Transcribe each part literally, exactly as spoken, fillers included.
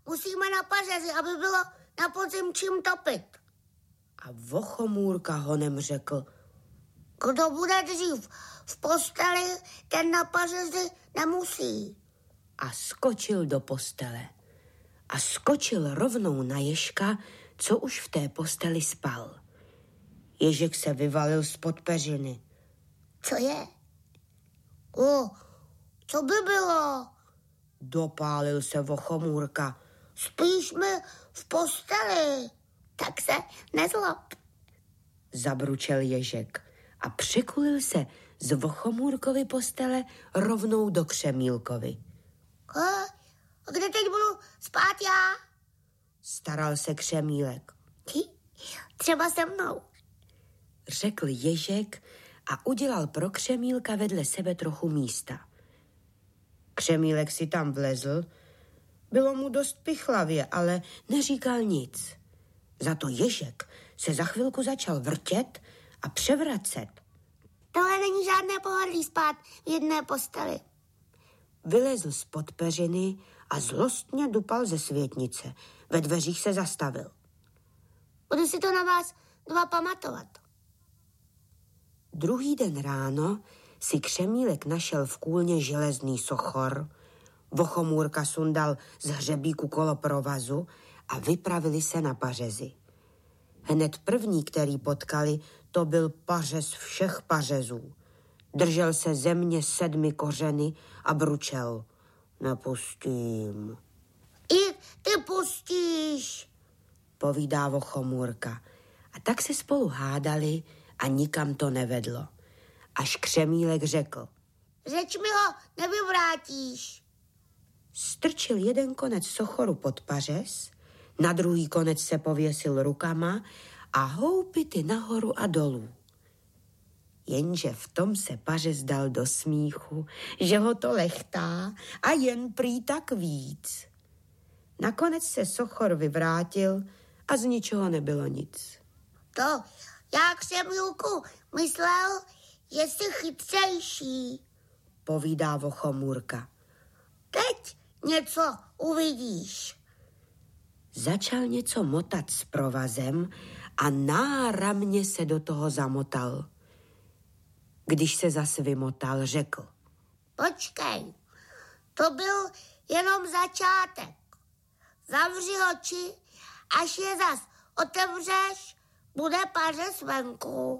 musíme na pařezy, aby bylo na podzim čím topit. A Vochomůrka honem řekl: Kdo bude dřív v posteli, ten na pařezy nemusí. A skočil do postele. A skočil rovnou na Ježka, co už v té posteli spal. Ježek se vyvalil spod peřiny. Co je? O, co by bylo? Dopálil se Vochomůrka. Spíš mi v posteli. Tak se nezlob. Zabručel Ježek a překulil se z Vochomůrkovy postele rovnou do Křemílkovy. A kde teď budu spát já? Staral se Křemílek. Třeba se mnou. Řekl Ježek a udělal pro Křemílka vedle sebe trochu místa. Křemílek si tam vlezl. Bylo mu dost pichlavě, ale neříkal nic. Za to Ježek se za chvilku začal vrtět a převracet. Tohle není žádné pohodlí spát v jedné posteli. Vylezl spod peřiny a zlostně dupal ze světnice. Ve dveřích se zastavil. Budu si to na vás dva pamatovat. Druhý den ráno si Křemílek našel v kůlně železný sochor, Vochomůrka sundal z hřebíku kolo provazu a vypravili se na pařezy. Hned první, který potkali, to byl pařez všech pařezů. Držel se země sedmi kořeny a bručel: Nepustím. I ty pustíš, povídá Vochomůrka. A tak se spolu hádali a nikam to nevedlo. Až Křemílek řekl: Řeč mi ho nevyvrátíš. Strčil jeden konec sochoru pod pařez, na druhý konec se pověsil rukama a houpity nahoru a dolů. Jenže v tom se pařez dal do smíchu, že ho to lechtá a jen prý tak víc. Nakonec se sochor vyvrátil a z ničeho nebylo nic. To já Křemílku myslel, že jsi chytřejší, povídá Vochomůrka. Teď něco uvidíš. Začal něco motat s provazem a náramně se do toho zamotal. Když se zas vymotal, řekl: Počkej, to byl jenom začátek. Zavři oči, až je zas otevřeš, bude pařez venku.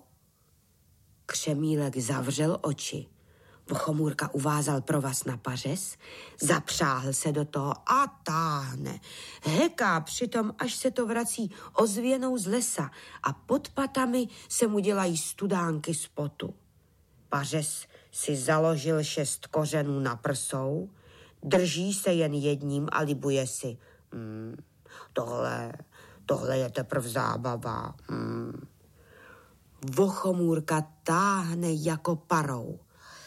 Křemílek zavřel oči. Vochomůrka uvázal provaz na pařez, zapřáhl se do toho a táhne. Heká přitom, až se to vrací ozvěnou z lesa a pod patami se mu dělají studánky z potu. Pařez si založil šest kořenů na prsou, drží se jen jedním a libuje si: hmm, tohle, tohle je teprv zábava. Hmm. Vochomůrka táhne jako parou.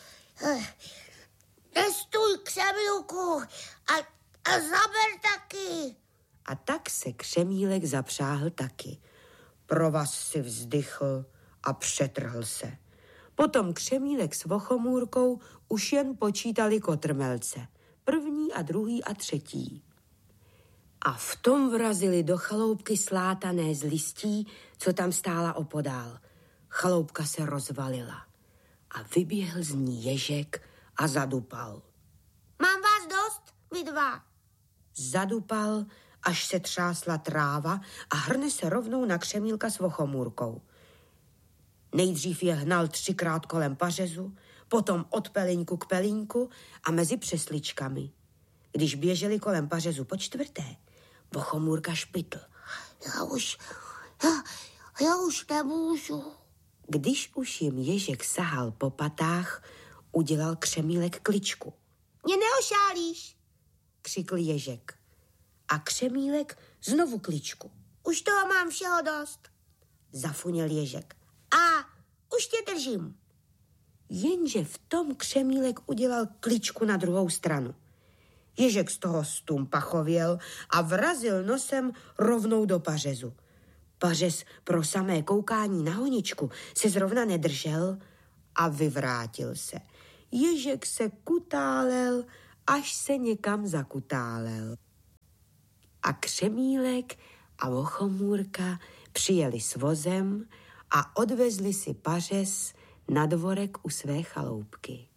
Nestůj, Křemílku, a, a zaber taky. A tak se Křemílek zapřáhl taky. Provaz si vzdychl a přetrhl se. Potom Křemílek s Vochomůrkou už jen počítali kotrmelce. První a druhý a třetí. A v tom vrazili do chaloupky slátané z listí, co tam stála opodál. Chaloupka se rozvalila a vyběhl z ní Ježek a zadupal. Mám vás dost, vy dva. Zadupal, až se třásla tráva a hrne se rovnou na Křemílka s Vochomůrkou. Nejdřív je hnal třikrát kolem pařezu, potom od pelíňku k pelíňku a mezi přesličkami. Když běželi kolem pařezu po čtvrté, Vochomůrka špitl. Já už, já, já už nemůžu. Když už jim Ježek sahal po patách, udělal Křemílek kličku. Mě neošálíš, křikl Ježek. A Křemílek znovu kličku. Už toho mám všeho dost, zafuněl Ježek. A už tě držím. Jenže v tom Křemílek udělal kličku na druhou stranu. Ježek z toho stumpachověl a vrazil nosem rovnou do pařezu. Pařez pro samé koukání na honičku se zrovna nedržel a vyvrátil se. Ježek se kutálel, až se někam zakutálel. a Křemílek a Vochomůrka přijeli s vozem a odvezli si pařez na dvorek u své chaloupky.